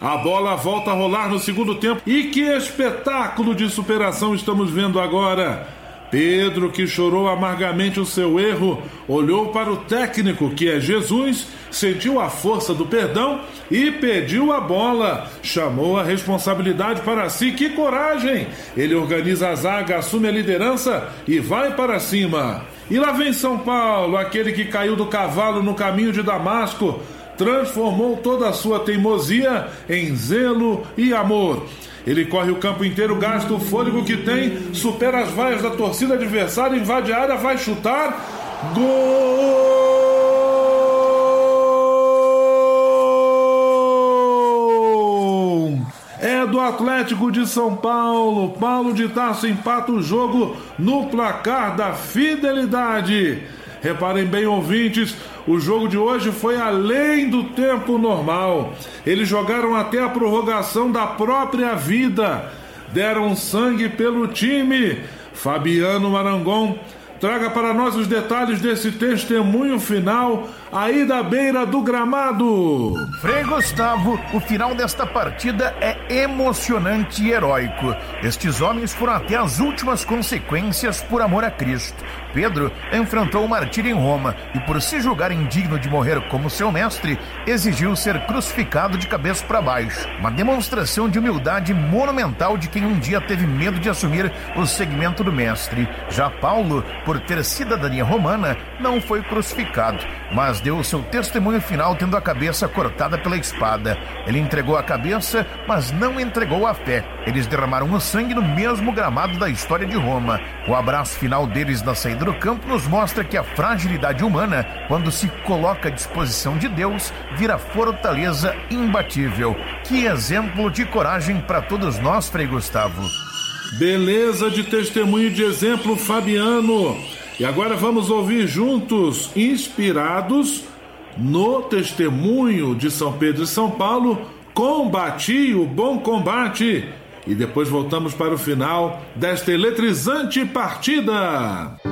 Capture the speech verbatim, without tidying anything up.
A bola volta a rolar no segundo tempo. E que espetáculo de superação estamos vendo agora. Pedro, que chorou amargamente o seu erro, olhou para o técnico, que é Jesus, sentiu a força do perdão e pediu a bola. Chamou a responsabilidade para si. Que coragem! Ele organiza a zaga, assume a liderança e vai para cima. E lá vem São Paulo, aquele que caiu do cavalo no caminho de Damasco, transformou toda a sua teimosia em zelo e amor. Ele corre o campo inteiro, gasta o fôlego que tem, supera as vaias da torcida adversária, invade a área, vai chutar. Gol! É do Atlético de São Paulo. Paulo de Tarso empata o jogo no placar da fidelidade. Reparem bem, ouvintes, o jogo de hoje foi além do tempo normal. Eles jogaram até a prorrogação da própria vida. Deram sangue pelo time. Fabiano Marangon, traga para nós os detalhes desse testemunho final aí da beira do gramado. Frei Gustavo, o final desta partida é emocionante e heróico. Estes homens foram até as últimas consequências por amor a Cristo. Pedro enfrentou o martírio em Roma e, por se julgar indigno de morrer como seu mestre, exigiu ser crucificado de cabeça para baixo. Uma demonstração de humildade monumental de quem um dia teve medo de assumir o segmento do mestre. Já Paulo, por ter cidadania romana, não foi crucificado, mas deu seu testemunho final tendo a cabeça cortada pela espada. Ele entregou a cabeça, mas não entregou a fé. Eles derramaram o sangue no mesmo gramado da história de Roma. O abraço final deles na saída do campo nos mostra que a fragilidade humana, quando se coloca à disposição de Deus, vira fortaleza imbatível. Que exemplo de coragem para todos nós, Frei Gustavo. Beleza de testemunho, de exemplo, Fabiano. E agora vamos ouvir juntos, inspirados no testemunho de São Pedro e São Paulo, combati o bom combate. E depois voltamos para o final desta eletrizante partida.